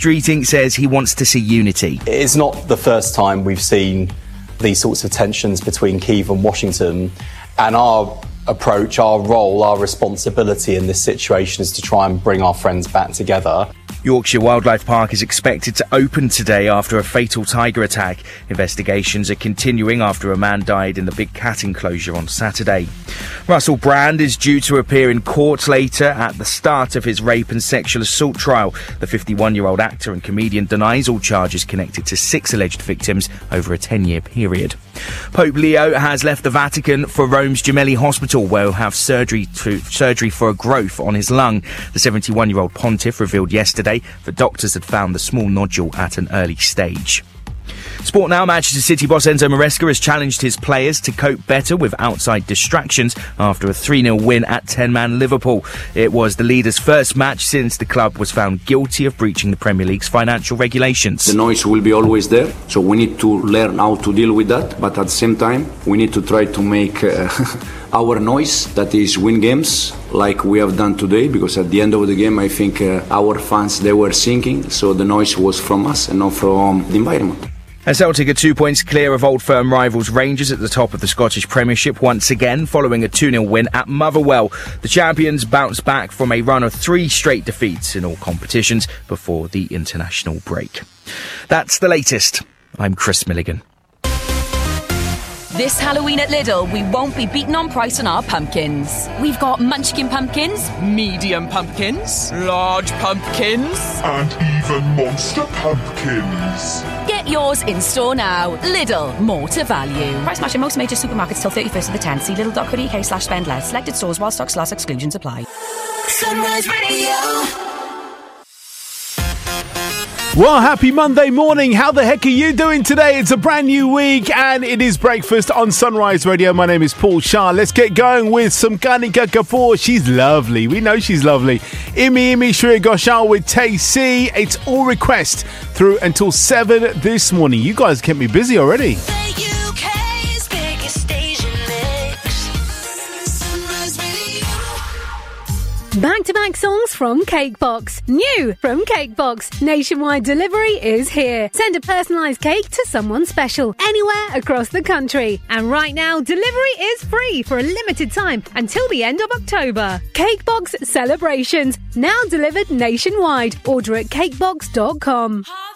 Street Inc. says he wants to see unity. It's not the first time we've seen these sorts of tensions between Kyiv and Washington, and our approach, our role, our responsibility in this situation is to try and bring our friends back together. Yorkshire Wildlife Park is expected to open today after a fatal tiger attack. Investigations are continuing after a man died in the Big Cat enclosure on Saturday. Russell Brand is due to appear in court later at the start of his rape and sexual assault trial. The 51-year-old actor and comedian denies all charges connected to 6 alleged victims over a 10-year period. Pope Leo has left the Vatican for Rome's Gemelli Hospital, where he'll have surgery for a growth on his lung. The 71-year-old pontiff revealed yesterday that doctors had found the small nodule at an early stage. Sport now. Manchester City boss Enzo Maresca has challenged his players to cope better with outside distractions after a 3-0 win at 10-man Liverpool. It was the leader's first match since the club was found guilty of breaching the Premier League's financial regulations. The noise will be always there, so we need to learn how to deal with that, but at the same time we need to try to make our noise, that is win games like we have done today, because at the end of the game I think our fans, they were singing, so the noise was from us and not from the environment. And Celtic are 2 points clear of Old Firm rivals Rangers at the top of the Scottish Premiership once again following a 2-0 win at Motherwell. The champions bounced back from a run of 3 straight defeats in all competitions before the international break. That's the latest. I'm Chris Milligan. This Halloween at Lidl, we won't be beaten on price on our pumpkins. We've got munchkin pumpkins, medium pumpkins, large pumpkins, and even monster pumpkins. Get yours in store now. Lidl, more to value. Price match in most major supermarkets till 31st of the 10th. See lidl.co.uk/spend less. Selected stores while stocks last. Exclusions apply. Sunrise Radio. Well, happy Monday morning. How the heck are you doing today? It's a brand new week and it is breakfast on Sunrise Radio. My name is Paul Shah. Let's get going with some Kanika Kapoor. She's lovely. We know she's lovely. Imi Shreya Ghoshal with Tay C. It's all request through until 7 this morning. You guys kept me busy already. Back-to-back songs from Cakebox. New from Cakebox. Nationwide delivery is here. Send a personalised cake to someone special anywhere across the country. And right now, delivery is free for a limited time until the end of October. Cakebox Celebrations. Now delivered nationwide. Order at cakebox.com.